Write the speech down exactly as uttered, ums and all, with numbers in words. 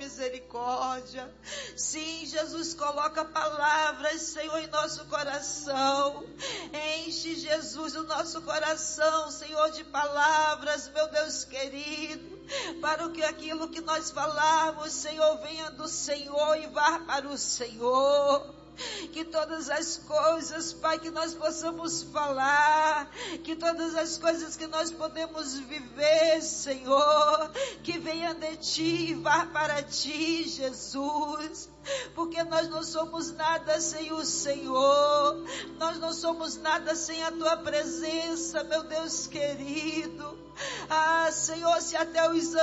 misericórdia. Sim, Jesus, coloca palavras, Senhor, em nosso coração. Enche, Jesus, o nosso coração, Senhor, de palavras, meu Deus querido, para que aquilo que nós falarmos, Senhor, venha do Senhor e vá para o Senhor. Que todas as coisas, Pai, que nós possamos falar, que todas as coisas que nós podemos viver, Senhor, que venha de Ti e vá para Ti, Jesus. Porque nós não somos nada sem o Senhor, nós não somos nada sem a Tua presença, meu Deus querido. Ah, Senhor, se até os